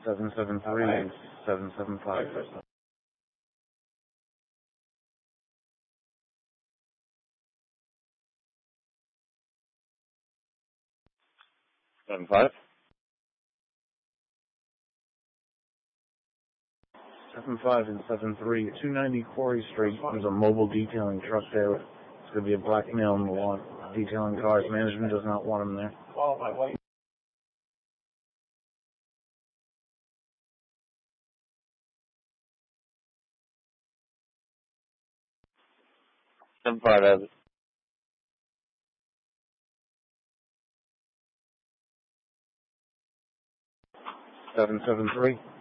773 775. 75. 75 and 73, 290 Quarry Street. There's a mobile detailing truck there. It's going to be a black male in the lot. Detailing cars. Management does not want him there. Well, my wife. 75 has it. 773.